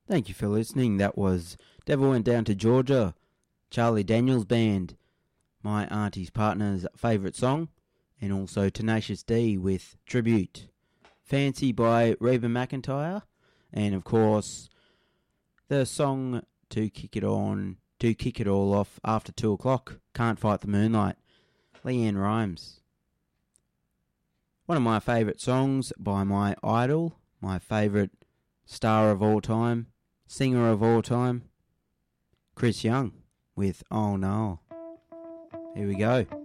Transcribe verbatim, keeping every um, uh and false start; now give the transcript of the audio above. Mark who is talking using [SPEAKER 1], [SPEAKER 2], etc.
[SPEAKER 1] Thank you for listening. That was Devil Went Down to Georgia, Charlie Daniels Band, my auntie's partner's favourite song, and also Tenacious D with Tribute. Fancy by Reba McEntire, and of course the song to kick it on, to kick it all off after two o'clock, Can't Fight the Moonlight, Leanne Rimes. One of my favourite songs by my idol, my favourite star of all time, singer of all time, Chris Young with Oh No. Here we go.